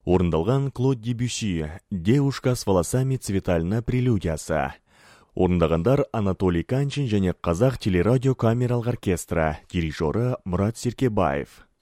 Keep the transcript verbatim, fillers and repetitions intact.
Орындалған Клод Дебюсси, «Девушка с волосами цветальна прелюдиясы». Орындағандар Анатолий Канчин және Қазақ телерадио камералық оркестрі, дирижері Мұрат Серкебаев.